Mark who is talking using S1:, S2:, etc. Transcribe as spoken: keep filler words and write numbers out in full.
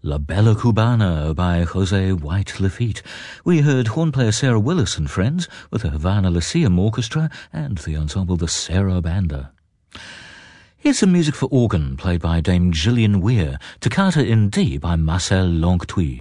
S1: La Bella Cubana by Jose White Lafitte. We heard horn player Sarah Willis and Friends with the Havana Lyceum Orchestra and the ensemble the Sarah Banda. Here's some music for organ played by Dame Gillian Weir, Toccata in D by Marcel Longtui.